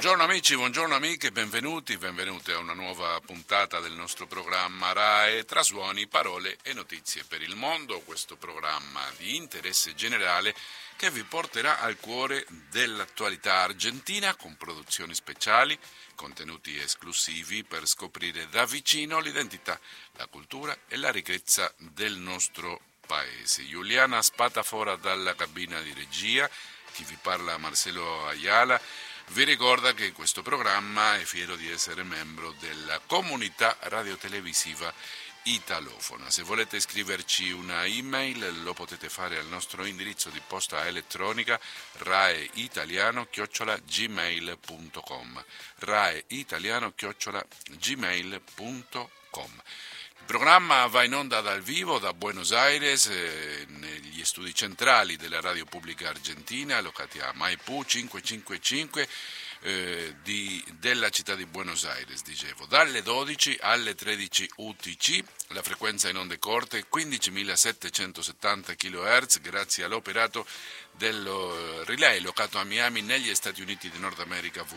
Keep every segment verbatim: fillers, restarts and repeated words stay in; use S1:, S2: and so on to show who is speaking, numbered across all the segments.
S1: Buongiorno amici, buongiorno amiche, benvenuti, benvenute a una nuova puntata del nostro programma RAE tra suoni, parole e notizie per il mondo, questo programma di interesse generale che vi porterà al cuore dell'attualità argentina con produzioni speciali, contenuti esclusivi per scoprire da vicino l'identità, la cultura e la ricchezza del nostro paese. Giuliana Spatafora dalla cabina di regia, chi vi parla Marcelo Ayala. Vi ricorda che questo programma è fiero di essere membro della comunità radiotelevisiva italofona. Se volete scriverci una email lo potete fare al nostro indirizzo di posta elettronica raeitaliano chiocciola gmail punto com raeitaliano chiocciola gmail punto com. Il programma va in onda dal vivo da Buenos Aires, eh, negli studi centrali della Radio Pubblica Argentina, locati a Maipú cinquecentocinquantacinque eh, di, della città di Buenos Aires, dicevo. Dalle dodici alle tredici U T C, la frequenza in onde corte quindicimilasettecentosettanta chilohertz, grazie all'operato del relay locato a Miami negli Stati Uniti di Nord America W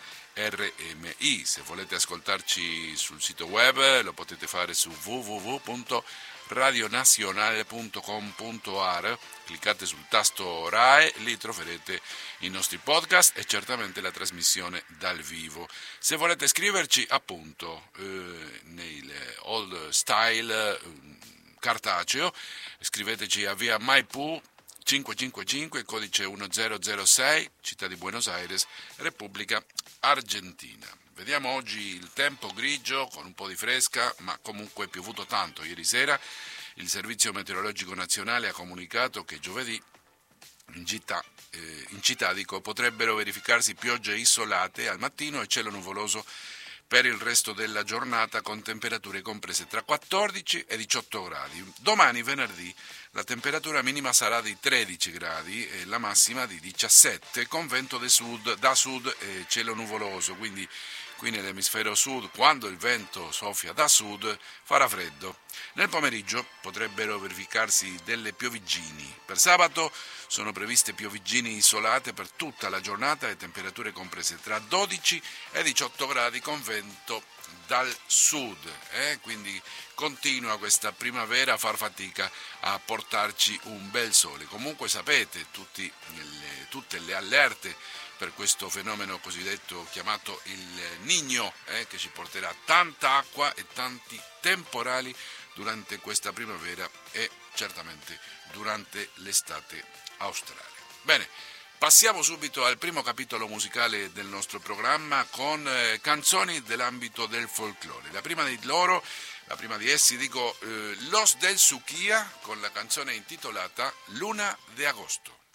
S1: R M I. Se volete ascoltarci sul sito web lo potete fare su w w w punto radionazionale punto com punto a r, cliccate sul tasto RAE, lì troverete i nostri podcast e certamente la trasmissione dal vivo. Se volete scriverci appunto eh, nel old style eh, cartaceo, scriveteci a via Maipú cinquecentocinquantacinque, codice uno zero zero sei, città di Buenos Aires, Repubblica Argentina. Vediamo oggi il tempo grigio con un po' di fresca, ma comunque è piovuto tanto. Ieri sera il Servizio Meteorologico Nazionale ha comunicato che giovedì in città, eh, in città dico, potrebbero verificarsi piogge isolate al mattino e cielo nuvoloso per il resto della giornata con temperature comprese tra quattordici e diciotto gradi. Domani venerdì la temperatura minima sarà di tredici gradi e la massima di diciassette con vento da sud, da sud e cielo nuvoloso, quindi qui nell'emisfero sud quando il vento soffia da sud farà freddo. Nel pomeriggio potrebbero verificarsi delle pioviggini. Per sabato sono previste pioviggini isolate per tutta la giornata e temperature comprese tra dodici e diciotto gradi con vento dal sud, eh? Quindi continua questa primavera a far fatica a portarci un bel sole. Comunque sapete, tutti le, tutte le allerte per questo fenomeno cosiddetto chiamato il Niño, eh, che ci porterà tanta acqua e tanti temporali durante questa primavera e certamente durante l'estate australe. Bene, passiamo subito al primo capitolo musicale del nostro programma con eh, canzoni dell'ambito del folklore. La prima di loro, la prima di essi, dico eh, Los del Suquía con la canzone intitolata Luna de Agosto.